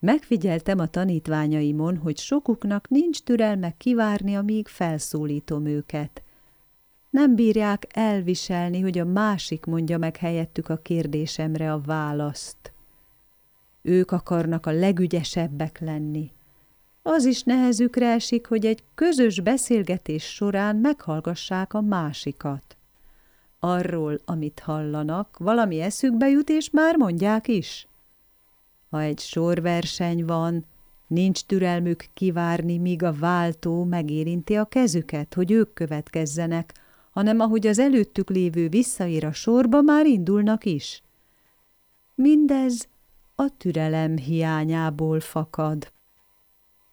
Megfigyeltem a tanítványaimon, hogy sokuknak nincs türelme kivárni, amíg felszólítom őket. Nem bírják elviselni, hogy a másik mondja meg helyettük a kérdésemre a választ. Ők akarnak a legügyesebbek lenni. Az is nehezükre esik, hogy egy közös beszélgetés során meghallgassák a másikat. Arról, amit hallanak, valami eszükbe jut, és már mondják is. Ha egy sorverseny van, nincs türelmük kivárni, míg a váltó megérinti a kezüket, hogy ők következzenek, hanem ahogy az előttük lévő visszaér a sorba, már indulnak is. Mindez a türelem hiányából fakad.